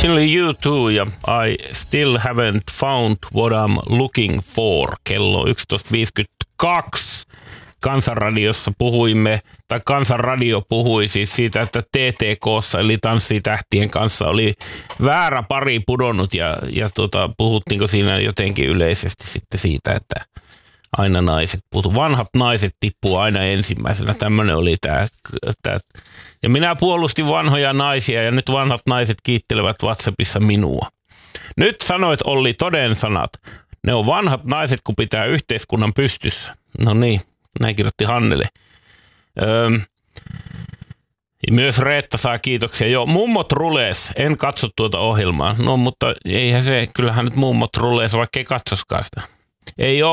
Siinä oli U2 ja I still haven't found what I'm looking for. Kello 11.52. Kansanradiossa puhuimme, tai Kansanradio puhui siis siitä, että TTK:ssa eli Tanssii tähtien kanssa oli väärä pari pudonnut ja puhuttiinko siinä jotenkin yleisesti sitten siitä, että aina vanhat naiset tippuu aina ensimmäisenä. Tämmöinen oli tämä. Ja minä puolustin vanhoja naisia ja nyt vanhat naiset kiittelevät WhatsAppissa minua. Nyt sanoit Olli toden sanat. Ne on vanhat naiset, kun pitää yhteiskunnan pystyssä. No niin, näin kirjoitti Hannele. Myös Reetta saa kiitoksia. Joo, Mummot rulees. En katso tuota ohjelmaa. No, mutta eihän se, kyllähän nyt Mummot rulees, vaikka ei katsoskaan sitä. Ei ole